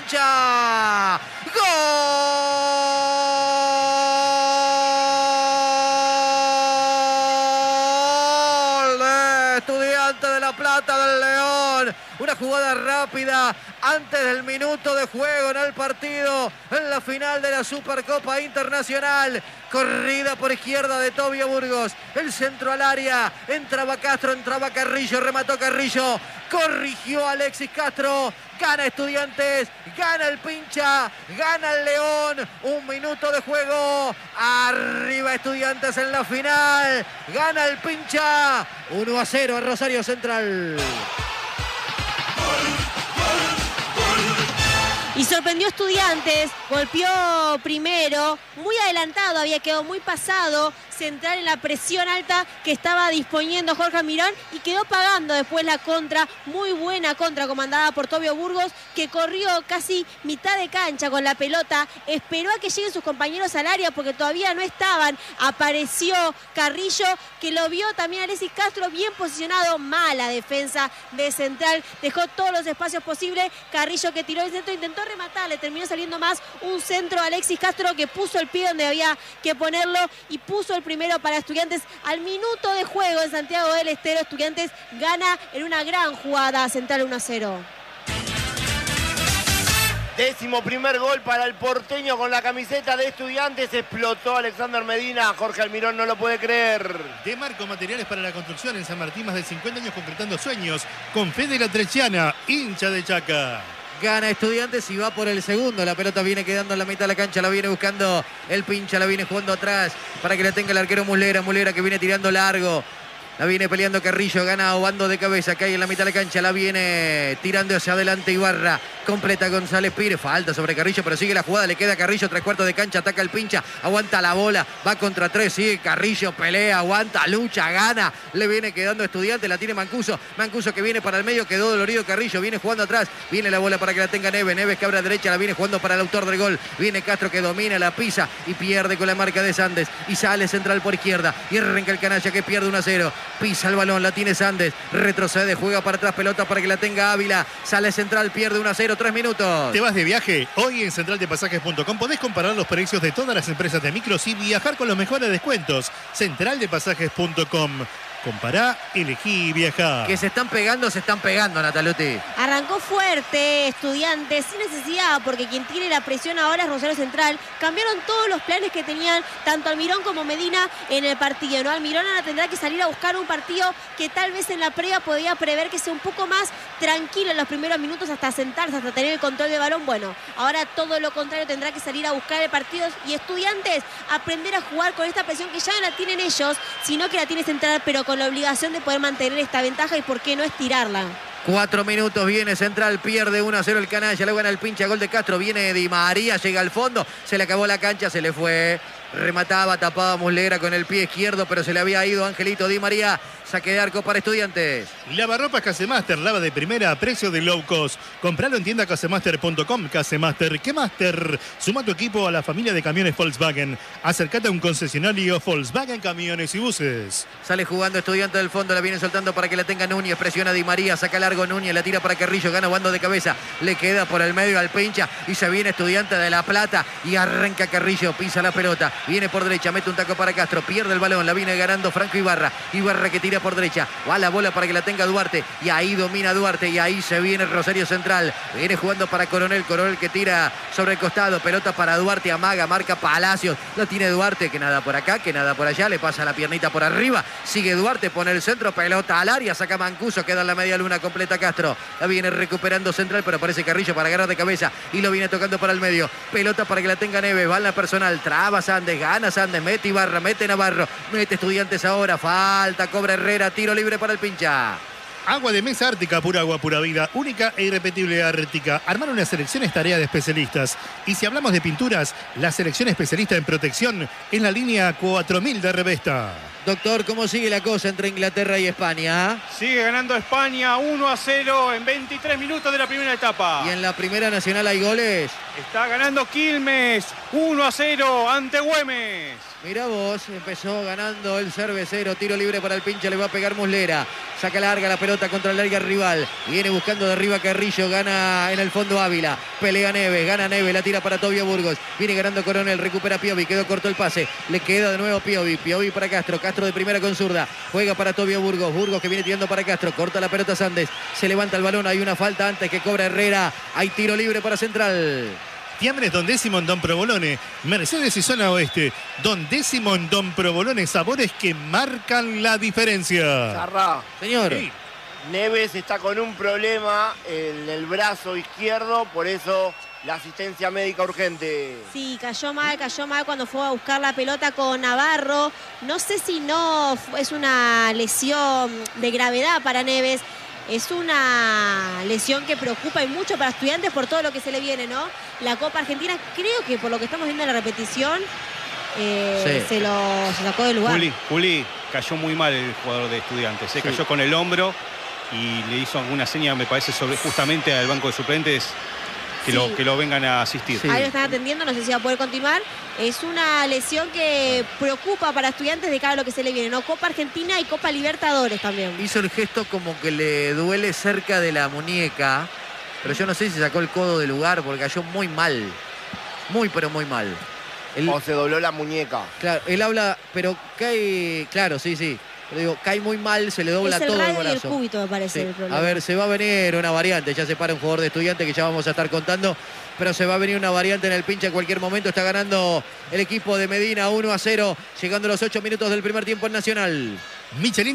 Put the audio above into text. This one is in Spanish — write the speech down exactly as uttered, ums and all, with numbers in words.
pincha. ¡Gol! De Estudiantes de La Plata del León. Una jugada rápida antes del minuto de juego en el partido, en la final de la Supercopa Internacional. Corrida por izquierda de Tobio Burgos. El centro al área. Entraba Castro, entraba Carrillo, remató Carrillo. Corrigió Alexis Castro. Gana Estudiantes, gana el pincha, gana el León. Un minuto de juego. Arriba Estudiantes en la final. Gana el pincha. uno a cero a Rosario Central. Y sorprendió a Estudiantes, golpeó primero, muy adelantado, había quedado muy pasado. Central en la presión alta que estaba disponiendo Jorge Almirón y quedó pagando después la contra, muy buena contra comandada por Tobio Burgos, que corrió casi mitad de cancha con la pelota, esperó a que lleguen sus compañeros al área porque todavía no estaban, apareció Carrillo, que lo vio también Alexis Castro bien posicionado, mala defensa de Central, dejó todos los espacios posibles, Carrillo que tiró el centro, intentó rematar, le terminó saliendo más un centro a Alexis Castro que puso el pie donde había que ponerlo y puso el primero para Estudiantes al minuto de juego en Santiago del Estero. Estudiantes gana en una gran jugada, Central uno a cero. Décimo primer gol para el porteño con la camiseta de Estudiantes. Explotó Alexander Medina. Jorge Almirón no lo puede creer. De Marco Materiales para la Construcción en San Martín, más de cincuenta años concretando sueños. Con Fede La Trechiana, hincha de Chaca. Gana Estudiantes y va por el segundo. La pelota viene quedando en la mitad de la cancha. La viene buscando el pincha. La viene jugando atrás para que la tenga el arquero Muslera. Muslera que viene tirando largo. La viene peleando Carrillo, gana Obando de cabeza, cae en la mitad de la cancha, la viene tirando hacia adelante Ibarra, completa González Pires, falta sobre Carrillo, pero sigue la jugada, le queda Carrillo, tres cuartos de cancha, ataca el pincha, aguanta la bola, va contra tres, sigue Carrillo, pelea, aguanta, lucha, gana, le viene quedando Estudiante, la tiene Mancuso, Mancuso que viene para el medio, quedó dolorido Carrillo, viene jugando atrás, viene la bola para que la tenga Neves, Neves que abre a derecha, la viene jugando para el autor del gol, viene Castro que domina, la pisa y pierde con la marca de Sandes, y sale Central por izquierda, y arranca el canalla que pierde uno a cero. Pisa el balón, la tiene Sandes, retrocede, juega para atrás, pelota para que la tenga Ávila, sale Central, pierde uno a cero, tres minutos. ¿Te vas de viaje? Hoy en central de pasajes punto com podés comparar los precios de todas las empresas de micros y viajar con los mejores descuentos. central de pasajes punto com. Compará, elegí y viajá. Que se están pegando, se están pegando, Nataluti. Arrancó fuerte Estudiantes, sin necesidad, porque quien tiene la presión ahora es Rosario Central. Cambiaron todos los planes que tenían tanto Almirón como Medina en el partido, ¿no? Almirón ahora tendrá que salir a buscar un partido que tal vez en la previa podía prever que sea un poco más tranquilo en los primeros minutos hasta sentarse, hasta tener el control del balón. Bueno, ahora todo lo contrario, tendrá que salir a buscar el partido y Estudiantes aprender a jugar con esta presión que ya no la tienen ellos, sino que la tiene Central, pero con la obligación de poder mantener esta ventaja y por qué no estirarla. Cuatro minutos, viene Central, pierde uno a cero el canalla, luego gana el pincha, gol de Castro, viene Di María, llega al fondo, se le acabó la cancha, se le fue, remataba, tapaba Muslera con el pie izquierdo, pero se le había ido Angelito Di María, saque de arco para Estudiantes. Lavarropas Casemaster, lava de primera a precio de low cost. Compralo en tienda casemaster punto com. Casemaster, ¿qué Master? Suma tu equipo a la familia de camiones Volkswagen. Acércate a un concesionario Volkswagen Camiones y Buses. Sale jugando Estudiantes del fondo, la viene soltando para que la tenga Núñez, presiona Di María, saca largo Núñez, la tira para Carrillo, gana Obando de cabeza, le queda por el medio al pincha y se viene Estudiantes de La Plata y arranca Carrillo, pisa la pelota, viene por derecha, mete un taco para Castro, pierde el balón, la viene ganando Franco Ibarra, Ibarra que tira por derecha, va la bola para que la tenga Duarte y ahí domina Duarte y ahí se viene Rosario Central, viene jugando para Coronel, Coronel que tira sobre el costado, pelota para Duarte, amaga, marca Palacios, la tiene Duarte, que nada por acá, que nada por allá, le pasa la piernita por arriba, sigue Duarte, pone el centro, pelota al área, saca Mancuso, queda en la media luna completa Castro, la viene recuperando Central, pero aparece Carrillo para agarrar de cabeza y lo viene tocando para el medio, pelota para que la tenga Neves, va en la personal, traba Sandes, gana Sandes, mete Ibarra, mete Navarro, mete Estudiantes ahora, falta, cobra Herrera, tiro libre para el pincha. Agua de mesa Ártica, pura agua, pura vida, única e irrepetible Ártica. Armar una selección es tarea de especialistas. Y si hablamos de pinturas, la selección especialista en protección es la línea cuatro mil de Revesta. Doctor, ¿cómo sigue la cosa entre Inglaterra y España? Sigue ganando España uno a cero en veintitrés minutos de la primera etapa. ¿Y en la primera nacional hay goles? Está ganando Quilmes uno a cero ante Güemes. Mirá vos, empezó ganando el cervecero, tiro libre para el pinche, le va a pegar Muslera, saca larga la pelota contra el larga rival, viene buscando de arriba Carrillo, gana en el fondo Ávila, pelea Neves, gana Neves, la tira para Tobio Burgos, viene ganando Coronel, recupera Piovi, quedó corto el pase, le queda de nuevo Piovi, Piovi para Castro, Castro de primera con zurda, juega para Tobio Burgos, Burgos que viene tirando para Castro, corta la pelota Sandes, se levanta el balón, hay una falta antes que cobra Herrera, hay tiro libre para Central. Fiambres Don Décimo en Don Provolone, Mercedes y Zona Oeste, Don Décimo en Don Provolone, sabores que marcan la diferencia. Zarra. Señor. Sí. Neves está con un problema en el brazo izquierdo, por eso la asistencia médica urgente. Sí, cayó mal, cayó mal cuando fue a buscar la pelota con Navarro. No sé si no es una lesión de gravedad para Neves. Es una lesión que preocupa y mucho para Estudiantes por todo lo que se le viene, ¿no? La Copa Argentina, creo que por lo que estamos viendo en la repetición, eh, Sí. se lo se sacó del lugar. Juli, Juli, cayó muy mal el jugador de Estudiantes. Se Sí. cayó con el hombro y le hizo alguna seña, me parece, sobre justamente al banco de suplentes que, Sí. lo, que lo vengan a asistir. Sí. Ahí lo están atendiendo, no sé si va a poder continuar. Es una lesión que preocupa para Estudiantes de cara a lo que se le viene, ¿no? Copa Argentina y Copa Libertadores también. Hizo el gesto como que le duele cerca de la muñeca, pero yo no sé si sacó el codo del lugar porque cayó muy mal. Muy, pero muy mal. Él, O se dobló la muñeca. claro, él habla, pero cae, claro, sí, sí. Pero digo, cae muy mal, se le dobla Es el todo el radio y el brazo. cúbito, me parece, Sí. el problema. A ver, se va a venir una variante. Ya se para un jugador de Estudiantes que ya vamos a estar contando. Pero se va a venir una variante en el pinche en cualquier momento. Está ganando el equipo de Medina uno a cero. Llegando a los ocho minutos del primer tiempo en Nacional. Michelin